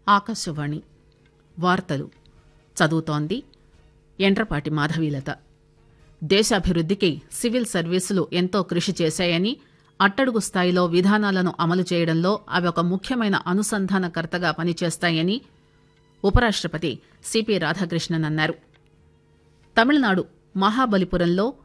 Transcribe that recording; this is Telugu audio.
ఆకాశవాణి వార్తలు చదువుతోంది ఎండ్రపాటి మాధవీలత. దేశాభివృద్దికి సివిల్ సర్వీసులు ఎంతో కృషి చేశాయని, అట్టడుగు స్థాయిలో విధానాలను అమలు చేయడంలో అవి ఒక ముఖ్యమైన అనుసంధానకర్తగా పనిచేస్తాయని ఉపరాష్టపతి సిపి రాధాకృష్ణన్ అన్నారు. తమిళనాడు మహాబలిపురంలో